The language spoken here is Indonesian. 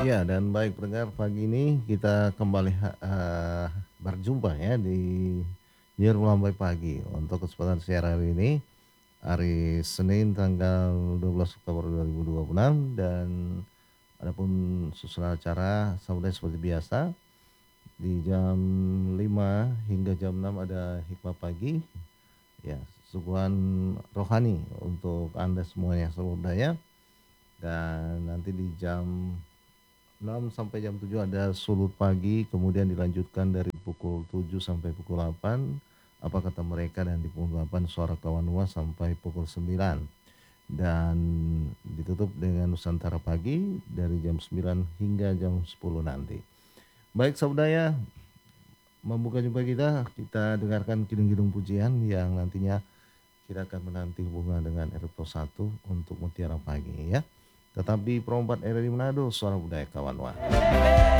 Ya, dan baik pendengar, pagi ini kita kembali berjumpa ya di Nyer Melambai Pagi. Untuk kesempatan siang hari ini, hari Senin tanggal 12 Oktober 2026, dan adapun susunan acara sama seperti biasa di jam 5 hingga jam 6 ada hikmah pagi, ya, suguhan rohani untuk Anda semuanya seluruh daya. Dan nanti di jam 6 sampai jam 7 ada sulut pagi, kemudian dilanjutkan dari pukul 7 sampai pukul 8, apa kata mereka, dan di pukul 8 suara kawan luas sampai pukul 9. Dan ditutup dengan Nusantara pagi dari jam 9 hingga jam 10 nanti. Baik saudara, membuka jumpa kita dengarkan kidung-kidung pujian yang nantinya kita akan menanti hubungan dengan RP 1 untuk Mutiara Pagi ya. Tetap di Perompat RRI Manado, Suara Budaya Kawan Wah.